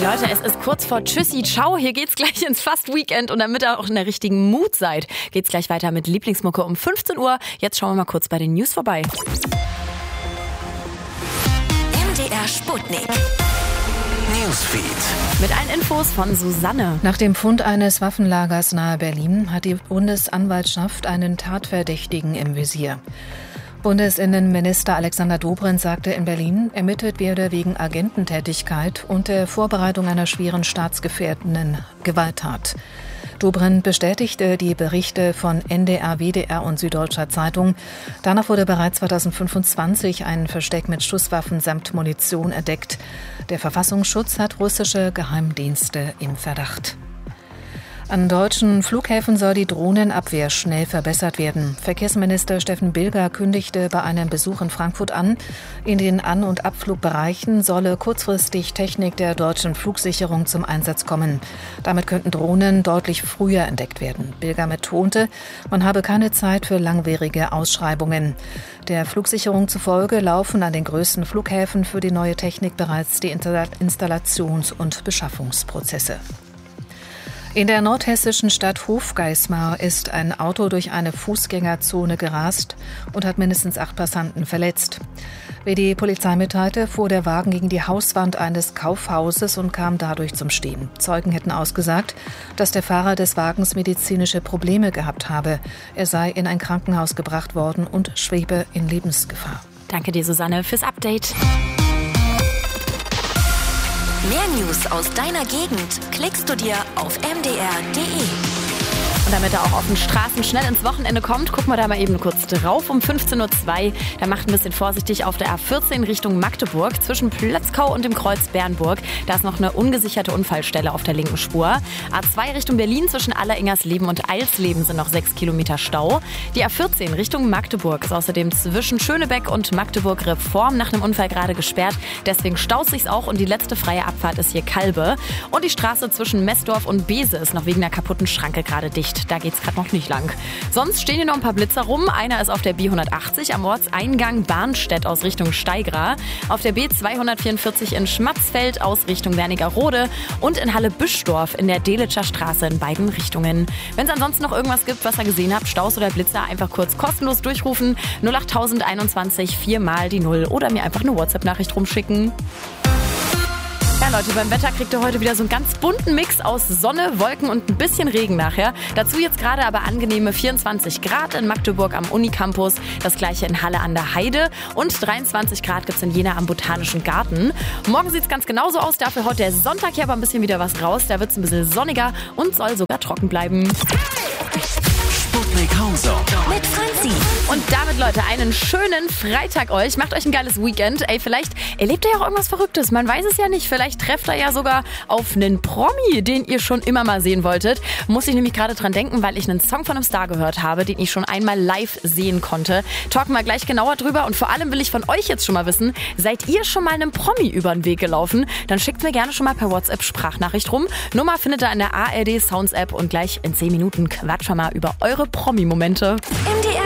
Leute, es ist kurz vor Tschüssi, ciao. Hier geht's gleich ins Fast-Weekend und damit ihr auch in der richtigen Mut seid, geht's gleich weiter mit Lieblingsmucke um 15 Uhr. Jetzt schauen wir mal kurz bei den News vorbei. MDR Sputnik. Newsfeed. Mit allen Infos von Susanne. Nach dem Fund eines Waffenlagers nahe Berlin hat die Bundesanwaltschaft einen Tatverdächtigen im Visier. Bundesinnenminister Alexander Dobrindt sagte in Berlin, ermittelt werde wegen Agententätigkeit und der Vorbereitung einer schweren staatsgefährdenden Gewalttat. Dobrindt bestätigte die Berichte von NDR, WDR und Süddeutscher Zeitung. Danach wurde bereits 2025 ein Versteck mit Schusswaffen samt Munition entdeckt. Der Verfassungsschutz hat russische Geheimdienste im Verdacht. An deutschen Flughäfen soll die Drohnenabwehr schnell verbessert werden. Verkehrsminister Steffen Bilger kündigte bei einem Besuch in Frankfurt an, in den An- und Abflugbereichen solle kurzfristig Technik der deutschen Flugsicherung zum Einsatz kommen. Damit könnten Drohnen deutlich früher entdeckt werden. Bilger betonte, man habe keine Zeit für langwierige Ausschreibungen. Der Flugsicherung zufolge laufen an den größten Flughäfen für die neue Technik bereits die Installations- und Beschaffungsprozesse. In der nordhessischen Stadt Hofgeismar ist ein Auto durch eine Fußgängerzone gerast und hat mindestens 8 Passanten verletzt. Wie die Polizei mitteilte, fuhr der Wagen gegen die Hauswand eines Kaufhauses und kam dadurch zum Stehen. Zeugen hätten ausgesagt, dass der Fahrer des Wagens medizinische Probleme gehabt habe. Er sei in ein Krankenhaus gebracht worden und schwebe in Lebensgefahr. Danke dir, Susanne, fürs Update. Mehr News aus deiner Gegend klickst du dir auf mdr.de. Und damit er auch auf den Straßen schnell ins Wochenende kommt, gucken wir da mal eben kurz drauf um 15.02 Uhr. Da macht ein bisschen vorsichtig auf der A14 Richtung Magdeburg zwischen Plötzkau und dem Kreuz Bernburg. Da ist noch eine ungesicherte Unfallstelle auf der linken Spur. A2 Richtung Berlin zwischen Alleringersleben und Eilsleben sind noch 6 Kilometer Stau. Die A14 Richtung Magdeburg ist außerdem zwischen Schönebeck und Magdeburg Reform nach einem Unfall gerade gesperrt. Deswegen staut sich's auch und die letzte freie Abfahrt ist hier Kalbe. Und die Straße zwischen Messdorf und Bese ist noch wegen einer kaputten Schranke gerade dicht. Da geht's gerade noch nicht lang. Sonst stehen hier noch ein paar Blitzer rum. Einer ist auf der B180 am Ortseingang Barnstedt aus Richtung Steigra, auf der B244 in Schmatzfeld aus Richtung Wernigerode und in Halle-Büschdorf in der Delitscher Straße in beiden Richtungen. Wenn es ansonsten noch irgendwas gibt, was ihr gesehen habt, Staus oder Blitzer, einfach kurz kostenlos durchrufen. 08021 4 mal die 0 oder mir einfach eine WhatsApp-Nachricht rumschicken. Ja, Leute, beim Wetter kriegt ihr heute wieder so einen ganz bunten Mix aus Sonne, Wolken und ein bisschen Regen nachher. Dazu jetzt gerade aber angenehme 24 Grad in Magdeburg am Unicampus, das gleiche in Halle an der Heide und 23 Grad gibt's in Jena am Botanischen Garten. Morgen sieht's ganz genauso aus, dafür haut der Sonntag hier aber ein bisschen wieder was raus. Da wird's ein bisschen sonniger und soll sogar trocken bleiben. Sputnik Hauser mit Franzi. Und damit, Leute, einen schönen Freitag euch. Macht euch ein geiles Weekend. Ey, vielleicht erlebt ihr ja auch irgendwas Verrücktes. Man weiß es ja nicht. Vielleicht trefft ihr ja sogar auf einen Promi, den ihr schon immer mal sehen wolltet. Muss ich nämlich gerade dran denken, weil ich einen Song von einem Star gehört habe, den ich schon einmal live sehen konnte. Talken wir gleich genauer drüber. Und vor allem will ich von euch jetzt schon mal wissen, seid ihr schon mal einem Promi über den Weg gelaufen? Dann schickt mir gerne schon mal per WhatsApp Sprachnachricht rum. Nummer findet ihr in der ARD Sounds App und gleich in 10 Minuten quatschen wir mal über eure Promi-Momente. MDR